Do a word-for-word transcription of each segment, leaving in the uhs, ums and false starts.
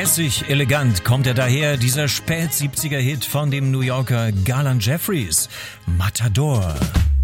Lässig, elegant kommt er daher, dieser Spät-siebziger-Hit von dem New Yorker Garland Jeffries, Matador.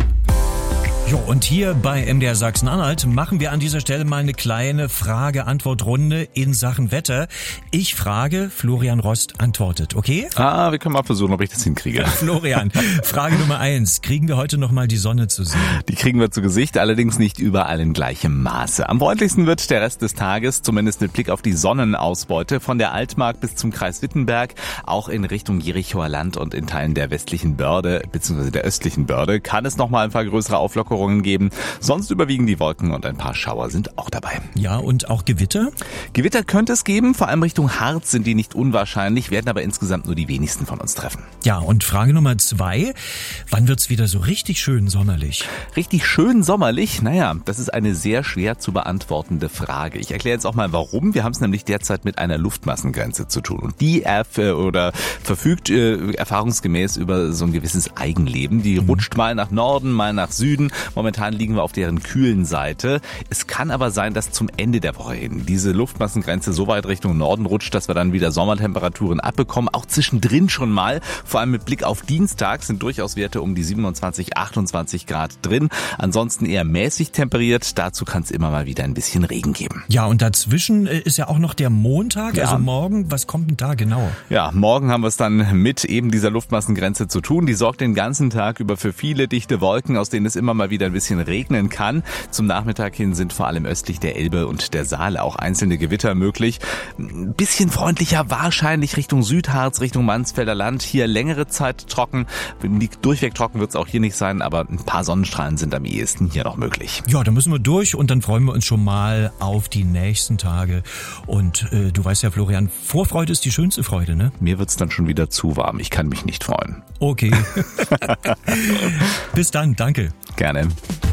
Jo, und hier bei M D R Sachsen-Anhalt machen wir an dieser Stelle mal eine kleine Frage-Antwort-Runde in Sachen Wetter. Ich frage, Florian Rost antwortet, okay? Ah, wir können mal versuchen, ob ich das hinkriege. Florian, Frage Nummer eins. Kriegen wir heute noch mal die Sonne zu sehen? Die kriegen wir zu Gesicht, allerdings nicht überall in gleichem Maße. Am freundlichsten wird der Rest des Tages, zumindest mit Blick auf die Sonnenausbeute, von der Altmark bis zum Kreis Wittenberg, auch in Richtung Jerichoer Land und in Teilen der westlichen Börde bzw. der östlichen Börde, kann es noch mal ein paar größere Auflockerungen geben. Sonst überwiegen die Wolken und ein paar Schauer sind auch dabei. Ja, und auch Gewitter? Gewitter könnte es geben, vor allem Richtung Harz sind die nicht unwahrscheinlich, werden aber insgesamt nur die wenigsten von uns treffen. Ja, und Frage Nummer zwei, wann wird's wieder so richtig schön sommerlich? Richtig schön sommerlich? Naja, das ist eine sehr schwer zu beantwortende Frage. Ich erkläre jetzt auch mal warum. Wir haben es nämlich derzeit mit einer Luftmassengrenze zu tun. Und die erf- oder verfügt äh, erfahrungsgemäß über so ein gewisses Eigenleben. Die rutscht mal nach Norden, mal nach Süden. Momentan liegen wir auf deren kühlen Seite. Es kann aber sein, dass zum Ende der Woche hin diese Luftmassengrenze so weit Richtung Norden rutscht, dass wir dann wieder Sommertemperaturen abbekommen. Auch zwischendrin schon mal. Vor allem mit Blick auf Dienstag sind durchaus Werte um die siebenundzwanzig, achtundzwanzig Grad drin. Ansonsten eher mäßig temperiert. Dazu kann es immer mal wieder ein bisschen Regen geben. Ja, und dazwischen ist ja auch noch der Montag, ja. also morgen. Was kommt denn da genau? Ja, morgen haben wir es dann mit eben dieser Luftmassengrenze zu tun. Die sorgt den ganzen Tag über für viele dichte Wolken, aus denen es immer mal wieder ein bisschen regnen kann. Zum Nachmittag hin sind vor allem östlich der Elbe und der Saale auch einzelne Gewitter möglich. Ein bisschen freundlicher wahrscheinlich Richtung Südharz, Richtung Mansfelder Land. Hier längere Zeit trocken. Durchweg trocken wird es auch hier nicht sein, aber ein paar Sonnenstrahlen sind am ehesten hier noch möglich. Ja, da müssen wir durch und dann freuen wir uns schon mal auf die nächsten Tage. Und äh, du weißt ja, Florian, Vorfreude ist die schönste Freude, ne? Mir wird es dann schon wieder zu warm. Ich kann mich nicht freuen. Okay. Bis dann, danke. Gerne.